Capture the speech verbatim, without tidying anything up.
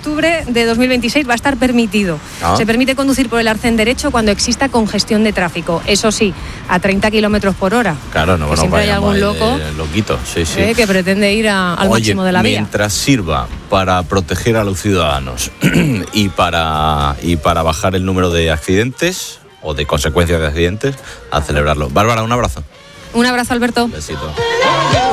octubre de dos mil veintiséis va a estar permitido. Ah. Se permite conducir por el arcén derecho cuando exista congestión de tráfico. Eso sí, a treinta kilómetros por hora. Claro, no, que no siempre hay algún loco de, loquito, sí, sí. Eh, que pretende ir a, al Oye, máximo de la vía. Mientras sirva para proteger a los ciudadanos y para, y para bajar el número de accidentes o de consecuencias de accidentes, a celebrarlo. Bárbara, un abrazo. Un abrazo, Alberto. Un besito.